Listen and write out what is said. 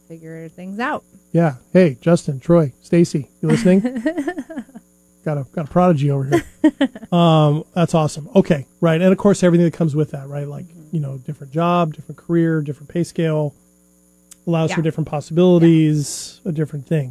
figure things out. Yeah. Hey, Justin, Troy, Stacy, you listening? got a prodigy over here. That's awesome. Okay. Right. And of course, everything that comes with that, right? Like, different job, different career, different pay scale, allows for different possibilities, a different thing.